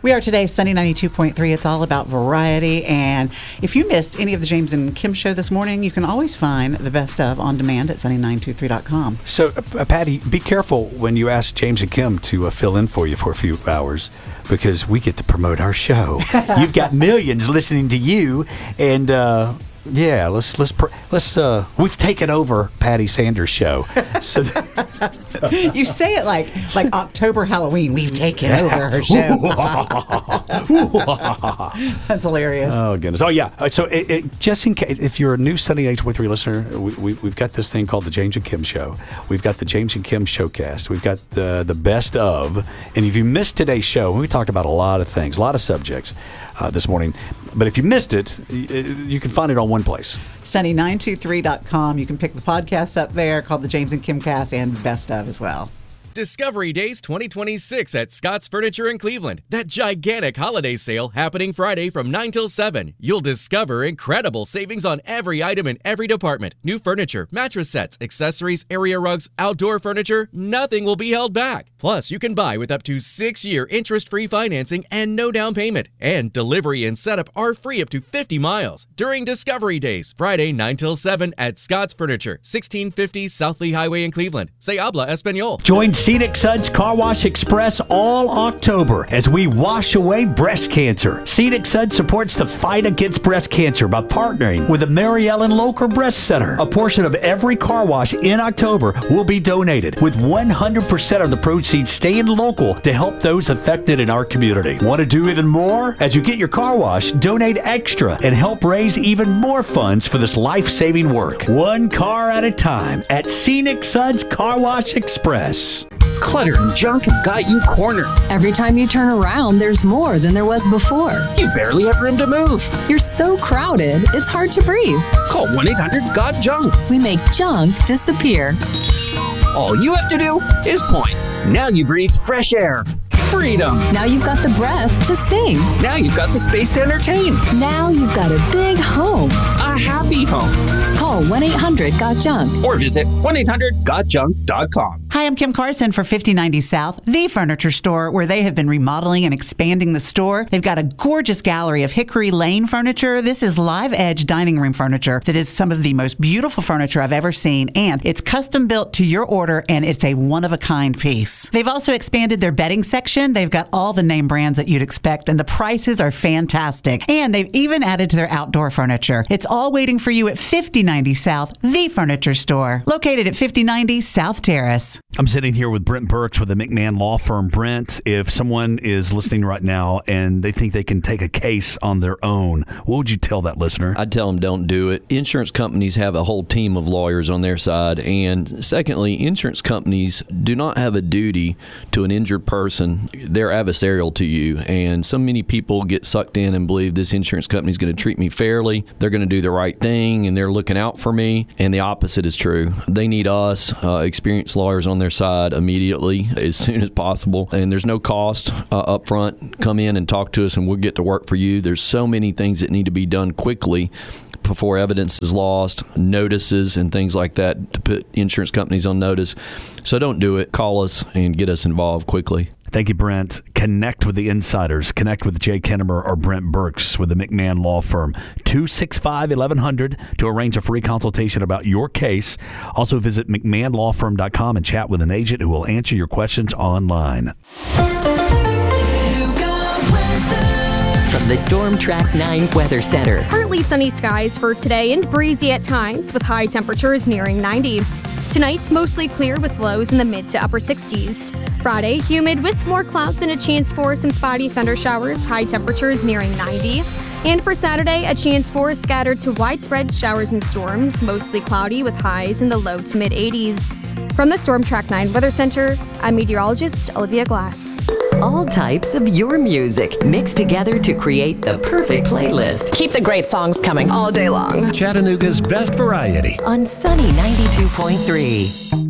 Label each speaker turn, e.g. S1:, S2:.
S1: We are today Sunny 92.3. It's all about variety. And if you missed any of the James and Kim show this morning, you can always find the best of on demand at sunny923.com.
S2: So, Patty, be careful when you ask James and Kim to fill in for you for a few hours, because we get to promote our show. You've got millions listening to you, and yeah, let's we've taken over Patty Sanders' show. So
S1: you say it like October Halloween. We've taken over her show. That's hilarious.
S2: Oh goodness. Oh yeah. So just in case, if you're a new Sunny 92.3 listener, we've got this thing called the James and Kim Show. We've got the James and Kim Showcast. We've got the best of. And if you missed today's show, we talked about a lot of things, a lot of subjects this morning. But if you missed it, you can find it on one place.
S1: Sunny923.com. You can pick the podcast up there called the James and Kim Cast and Best of as well.
S3: Discovery Days 2026 at Scott's Furniture in Cleveland. That gigantic holiday sale happening Friday from 9 till 7. You'll discover incredible savings on every item in every department. New furniture, mattress sets, accessories, area rugs, outdoor furniture. Nothing will be held back. Plus, you can buy with up to 6-year interest-free financing and no down payment. And delivery and setup are free up to 50 miles. During Discovery Days, Friday 9 till 7 at Scott's Furniture, 1650 South Lee Highway in Cleveland. Se habla español.
S2: Join Scenic Suds Car Wash Express all October as we wash away breast cancer. Scenic Suds supports the fight against breast cancer by partnering with the Mary Ellen Locher Breast Center. A portion of every car wash in October will be donated, with 100% of the proceeds staying local to help those affected in our community. Want to do even more? As you get your car wash, donate extra and help raise even more funds for this life-saving work. One car at a time at Scenic Suds Car Wash Express.
S4: Clutter and junk have got you cornered.
S5: Every time you turn around, there's more than there was before.
S4: You barely have room to move.
S5: You're so crowded, it's hard to breathe.
S4: Call 1-800-GOT-JUNK.
S5: We make junk disappear.
S4: All you have to do is point. Now you breathe fresh air. Freedom.
S5: Now you've got the breath to sing.
S4: Now you've got the space to entertain.
S5: Now you've got a big home.
S4: A happy home.
S5: Call 1-800-GOT-JUNK.
S4: Or visit 1-800-GOTJUNK.com.
S1: Hi, I'm Kim Carson for 5090 South, the furniture store where they have been remodeling and expanding the store. They've got a gorgeous gallery of Hickory Lane furniture. This is live edge dining room furniture that is some of the most beautiful furniture I've ever seen, and it's custom built to your order, and it's a one-of-a-kind piece. They've also expanded their bedding section. They've got all the name brands that you'd expect, and the prices are fantastic. And they've even added to their outdoor furniture. It's all waiting for you at 5090 South, the furniture store, located at 5090 South Terrace.
S2: I'm sitting here with Brent Burks with the McMahon Law Firm. Brent, if someone is listening right now and they think they can take a case on their own, what would you tell that listener?
S6: I'd tell them don't do it. Insurance companies have a whole team of lawyers on their side. And secondly, insurance companies do not have a duty to an injured person. They're adversarial to you. And so many people get sucked in and believe this insurance company is going to treat me fairly. They're going to do the right thing and they're looking out for me. And the opposite is true. They need us, experienced lawyers on their side immediately, as soon as possible. And there's no cost up front. Come in and talk to us and we'll get to work for you. There's so many things that need to be done quickly before evidence is lost, notices and things like that to put insurance companies on notice. So don't do it. Call us and get us involved quickly.
S2: Thank you, Brent. Connect with the insiders. Connect with Jay Kennemer or Brent Burks with the McMahon Law Firm. 265-1100 to arrange a free consultation about your case. Also visit McMahonLawFirm.com and chat with an agent who will answer your questions online.
S7: From the Storm Track 9 Weather Center.
S8: Partly sunny skies for today and breezy at times with high temperatures nearing 90. Tonight, mostly clear with lows in the mid to upper 60s. Friday, humid with more clouds and a chance for some spotty thunder showers, high temperatures nearing 90. And for Saturday, a chance for scattered to widespread showers and storms, mostly cloudy with highs in the low to mid 80s. From the Storm Track 9 Weather Center, I'm meteorologist Olivia Glass.
S7: All types of your music mixed together to create the perfect playlist.
S9: Keep the great songs coming all day long.
S10: Chattanooga's best variety
S7: On Sunny 92.3.